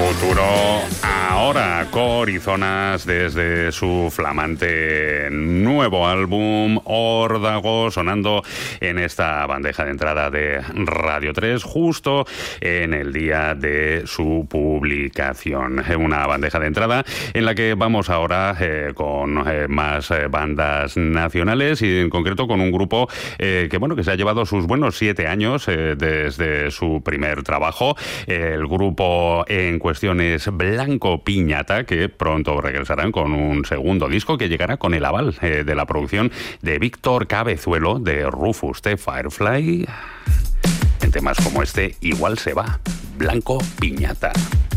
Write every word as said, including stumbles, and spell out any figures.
Futuro ahora, Corizonas desde su flamante nuevo álbum Órdago, sonando en esta bandeja de entrada de Radio tres justo en el día de su publicación. Una bandeja de entrada en la que vamos ahora eh, con eh, más eh, bandas nacionales y en concreto con un grupo eh, que bueno que se ha llevado sus buenos siete años eh, desde su primer trabajo. El grupo en cuestión es Blanco Piñata, que pronto regresarán con un segundo disco que llegará con el aval eh, de la producción de Víctor Cabezuelo de Rufus The Firefly. En temas como este, igual se va. Blanco Piñata.